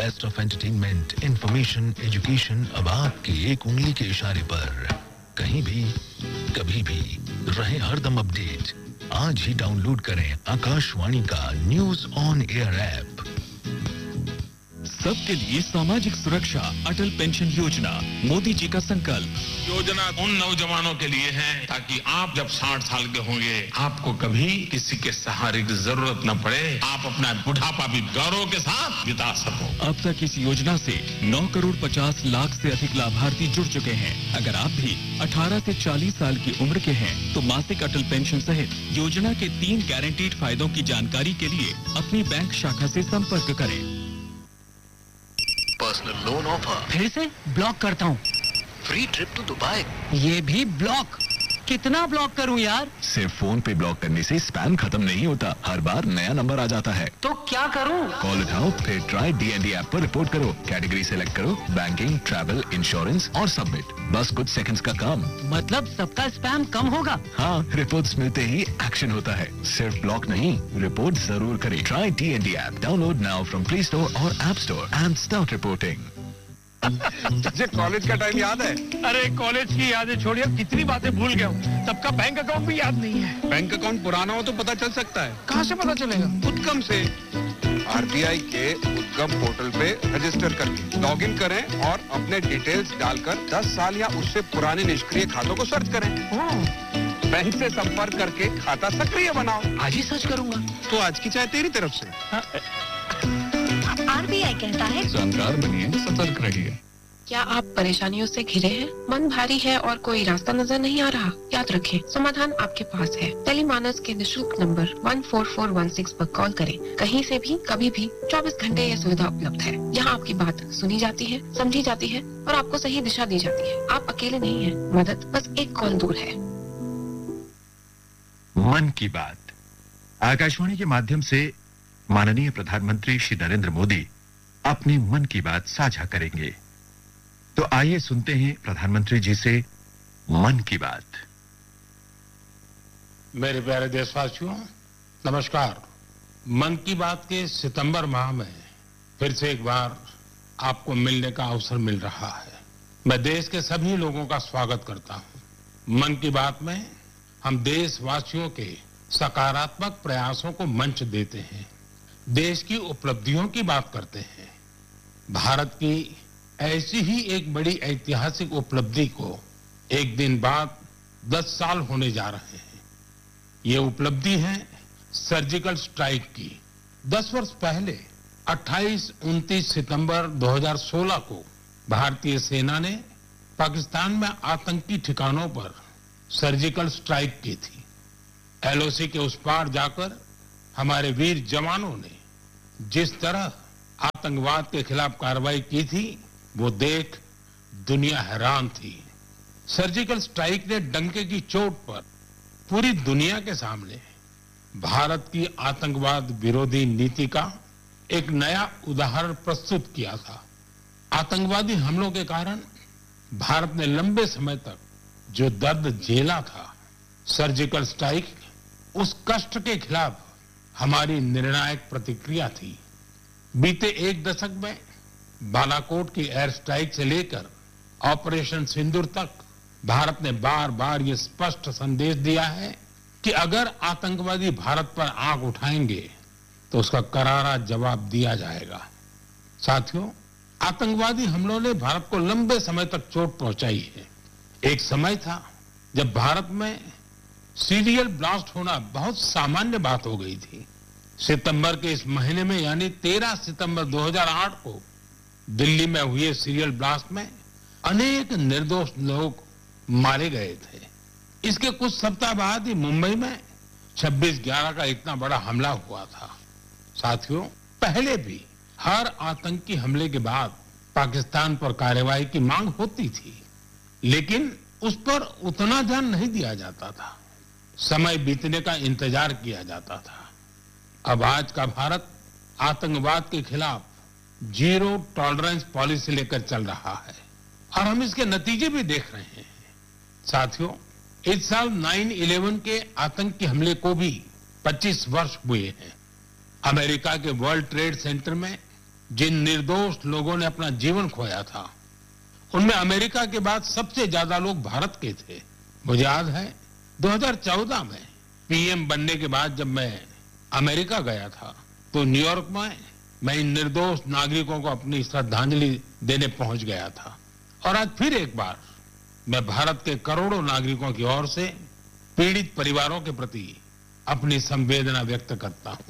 Best of entertainment, information, education अब आपके एक उंगली के इशारे पर, कहीं भी, कभी भी, रहे हरदम अपडेट। आज ही डाउनलोड करें आकाशवाणी का न्यूज ऑन एयर ऐप। सबके लिए सामाजिक सुरक्षा, अटल पेंशन योजना, मोदी जी का संकल्प। योजना उन नौजवानों के लिए है ताकि आप जब 60 साल के होंगे आपको कभी किसी के सहारे की जरूरत न पड़े, आप अपना बुढ़ापा भी गौरव के साथ बिता सको। अब तक इस योजना से 9 करोड़ 50 लाख से अधिक लाभार्थी जुड़ चुके हैं। अगर आप भी 18 से 40 साल की उम्र के हैं तो मासिक अटल पेंशन सहित योजना के 3 गारंटीड फायदों की जानकारी के लिए अपनी बैंक शाखा से संपर्क करें। Personal loan offer. फिर से ब्लॉक करता हूँ। Free trip to Dubai. ये भी ब्लॉक। कितना ब्लॉक करूं यार? सिर्फ फोन पे ब्लॉक करने से स्पैम खत्म नहीं होता, हर बार नया नंबर आ जाता है। तो क्या करूं? कॉल उठाओ, फिर ट्राई DND ऐप पर रिपोर्ट करो, कैटेगरी सेलेक्ट करो, बैंकिंग, ट्रैवल, इंश्योरेंस और सबमिट। बस कुछ सेकंड्स का काम। मतलब सबका स्पैम कम होगा? हाँ, रिपोर्ट्स मिलते ही एक्शन होता है। सिर्फ ब्लॉक नहीं, रिपोर्ट जरूर करें। Try DND app, download now from play store और app store and start reporting. तुझे कॉलेज का टाइम याद है? अरे कॉलेज की यादें छोड़िए, कितनी बातें भूल गया हूँ। सबका बैंक अकाउंट भी याद नहीं है। बैंक अकाउंट पुराना हो तो पता चल सकता है। कहाँ से पता चलेगा? उद्गम से। RBI के उद्गम पोर्टल पे रजिस्टर करके लॉग इन करें और अपने डिटेल्स डालकर 10 साल या उससे पुराने निष्क्रिय खातों को सर्च करें। बैंक से संपर्क करके खाता सक्रिय बनाओ। आज ही सर्च करूंगा। तो आज की चाय तेरी तरफ से। RBI कहता है जानकार बनिए, सतर्क रहिए। क्या आप परेशानियों से घिरे हैं? मन भारी है और कोई रास्ता नजर नहीं आ रहा? याद रखें, समाधान आपके पास है। टेलीमानस के निशुल्क नंबर 14416 पर कॉल करें। कहीं से भी, कभी भी, 24 घंटे यह सुविधा उपलब्ध है। यहाँ आपकी बात सुनी जाती है, समझी जाती है और आपको सही दिशा दी जाती है। आप अकेले नहीं हैं। मदद बस एक कॉल दूर है। मन की बात आकाशवाणी के माध्यम से माननीय प्रधानमंत्री श्री नरेंद्र मोदी अपनी मन की बात साझा करेंगे। तो आइए सुनते हैं प्रधानमंत्री जी से मन की बात। मेरे प्यारे देशवासियों, नमस्कार। मन की बात के सितंबर माह में फिर से एक बार आपको मिलने का अवसर मिल रहा है। मैं देश के सभी लोगों का स्वागत करता हूं। मन की बात में हम देशवासियों के सकारात्मक प्रयासों को मंच देते हैं, देश की उपलब्धियों की बात करते हैं। भारत की ऐसी ही एक बड़ी ऐतिहासिक उपलब्धि को एक दिन बाद 10 साल होने जा रहे हैं। ये उपलब्धि है सर्जिकल स्ट्राइक की। 10 वर्ष पहले 28-29 सितंबर 2016 को भारतीय सेना ने पाकिस्तान में आतंकी ठिकानों पर सर्जिकल स्ट्राइक की थी। LOC के उस पार जाकर हमारे वीर जवानों ने जिस तरह आतंकवाद के खिलाफ कार्रवाई की थी, वो देख दुनिया हैरान थी। सर्जिकल स्ट्राइक ने डंके की चोट पर पूरी दुनिया के सामने भारत की आतंकवाद विरोधी नीति का एक नया उदाहरण प्रस्तुत किया था। आतंकवादी हमलों के कारण भारत ने लंबे समय तक जो दर्द झेला था, सर्जिकल स्ट्राइक उस कष्ट के खिलाफ हमारी निर्णायक प्रतिक्रिया थी। बीते एक दशक में बालाकोट की एयर स्ट्राइक से लेकर ऑपरेशन सिंदूर तक भारत ने बार बार ये स्पष्ट संदेश दिया है कि अगर आतंकवादी भारत पर आंख उठाएंगे तो उसका करारा जवाब दिया जाएगा। साथियों, आतंकवादी हमलों ने भारत को लंबे समय तक चोट पहुंचाई है। एक समय था जब भारत में सीरियल ब्लास्ट होना बहुत सामान्य बात हो गई थी। सितंबर के इस महीने में यानी 13 सितंबर 2008 को दिल्ली में हुए सीरियल ब्लास्ट में अनेक निर्दोष लोग मारे गए थे। इसके कुछ सप्ताह बाद ही मुंबई में 26/11 का इतना बड़ा हमला हुआ था। साथियों, पहले भी हर आतंकी हमले के बाद पाकिस्तान पर कार्रवाई की मांग होती थी, लेकिन उस पर उतना ध्यान नहीं दिया जाता था। समय बीतने का इंतजार किया जाता था। अब आज का भारत आतंकवाद के खिलाफ जीरो टॉलरेंस पॉलिसी लेकर चल रहा है और हम इसके नतीजे भी देख रहे हैं। साथियों, इस साल 9/11 के आतंकी हमले को भी 25 वर्ष हुए हैं। अमेरिका के वर्ल्ड ट्रेड सेंटर में जिन निर्दोष लोगों ने अपना जीवन खोया था, उनमें अमेरिका के बाद सबसे ज्यादा लोग भारत के थे। मुझे याद है 2014 में पीएम बनने के बाद जब मैं अमेरिका गया था तो न्यूयॉर्क में मैं इन निर्दोष नागरिकों को अपनी श्रद्धांजलि देने पहुंच गया था। और आज फिर एक बार मैं भारत के करोड़ों नागरिकों की ओर से पीड़ित परिवारों के प्रति अपनी संवेदना व्यक्त करता हूं।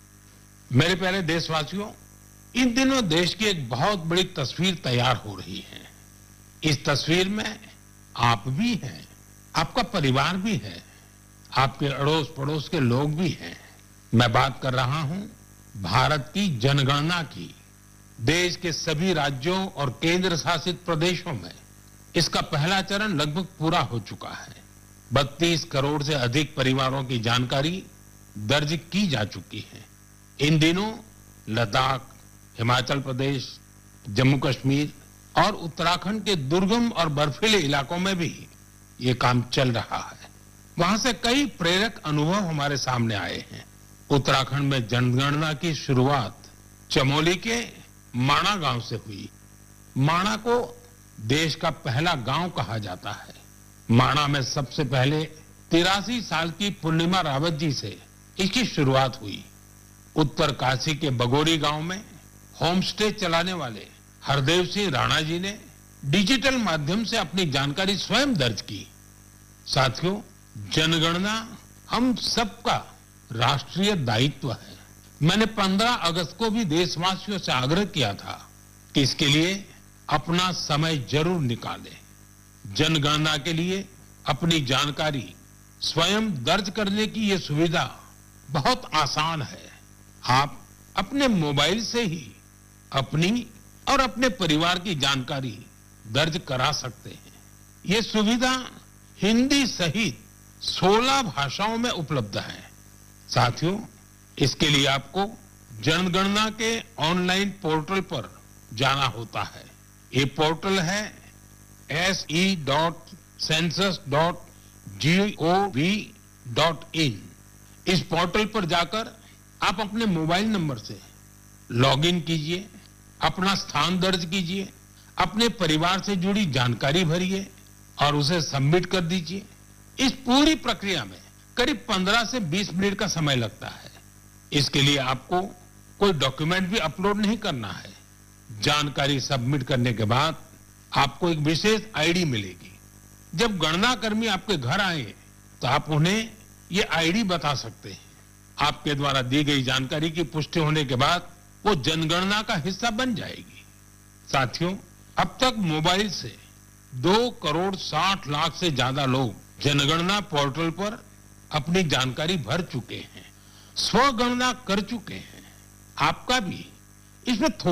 मेरे प्यारे देशवासियों, इन दिनों देश की एक बहुत बड़ी तस्वीर तैयार हो रही है। इस तस्वीर में आप भी हैं, आपका परिवार भी है, आपके अड़ोस पड़ोस के लोग भी हैं। मैं बात कर रहा हूं भारत की जनगणना की। देश के सभी राज्यों और केंद्र शासित प्रदेशों में इसका पहला चरण लगभग पूरा हो चुका है। 32 करोड़ से अधिक परिवारों की जानकारी दर्ज की जा चुकी है। इन दिनों लद्दाख, हिमाचल प्रदेश, जम्मू कश्मीर और उत्तराखंड के दुर्गम और बर्फीले इलाकों में भी ये काम चल रहा है। वहां से कई प्रेरक अनुभव हमारे सामने आए हैं। उत्तराखंड में जनगणना की शुरुआत चमोली के माणा गांव से हुई। माणा को देश का पहला गांव कहा जाता है। माणा में सबसे पहले 83 साल की पूर्णिमा रावत जी से इसकी शुरुआत हुई। उत्तर काशी के बगोरी गांव में होम स्टे चलाने वाले हरदेव सिंह राणा जी ने डिजिटल माध्यम से अपनी जानकारी स्वयं दर्ज की। साथियों, जनगणना हम सबका राष्ट्रीय दायित्व है। मैंने 15 अगस्त को भी देशवासियों से आग्रह किया था कि इसके लिए अपना समय जरूर निकालें। जनगणना के लिए अपनी जानकारी स्वयं दर्ज करने की ये सुविधा बहुत आसान है। आप अपने मोबाइल से ही अपनी और अपने परिवार की जानकारी दर्ज करा सकते हैं। ये सुविधा हिंदी सहित 16 भाषाओं में उपलब्ध है। साथियों, इसके लिए आपको जनगणना के ऑनलाइन पोर्टल पर जाना होता है। ये पोर्टल है se.census.gov.in। इस पोर्टल पर जाकर आप अपने मोबाइल नंबर से लॉगिन कीजिए, अपना स्थान दर्ज कीजिए, अपने परिवार से जुड़ी जानकारी भरिए और उसे सबमिट कर दीजिए। इस पूरी प्रक्रिया में करीब 15 से 20 मिनट का समय लगता है। इसके लिए आपको कोई डॉक्यूमेंट भी अपलोड नहीं करना है। जानकारी सबमिट करने के बाद आपको एक विशेष आईडी मिलेगी। जब गणना कर्मी आपके घर आए तो आप उन्हें ये आईडी बता सकते हैं। आपके द्वारा दी गई जानकारी की पुष्टि होने के बाद वो जनगणना का हिस्सा बन जाएगी। साथियों, अब तक मोबाइल से 2 करोड़ 60 लाख से ज्यादा लोग जनगणना पोर्टल पर अपनी जानकारी भर चुके हैं, स्वगणना कर चुके हैं। आपका भी इसमें